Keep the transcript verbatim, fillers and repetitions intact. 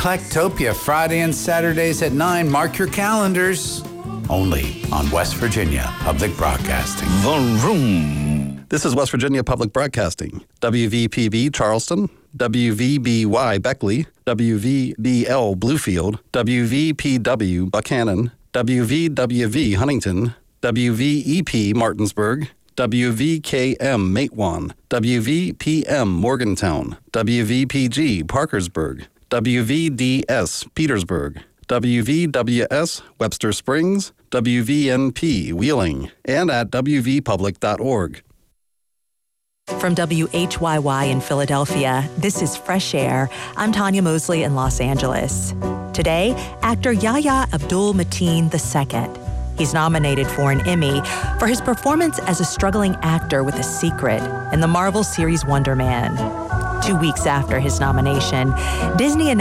Eclectopia, Friday and Saturdays at nine. Mark your calendars. Only on West Virginia Public Broadcasting. The Room. This is West Virginia Public Broadcasting. W V P B Charleston, W V B Y Beckley, W V B L Bluefield, W V P W Buchanan, W V W V Huntington, W V E P Martinsburg, W V K M Matewan, W V P M Morgantown, W V P G Parkersburg, W V D S Petersburg, W V W S Webster Springs, W V N P Wheeling, and at w v public dot org. From W H Y Y in Philadelphia, this is Fresh Air. I'm Tanya Mosley in Los Angeles. Today, actor Yahya Abdul-Mateen the Second. He's nominated for an Emmy for his performance as a struggling actor with a secret in the Marvel series Wonder Man. Two weeks after his nomination, Disney announced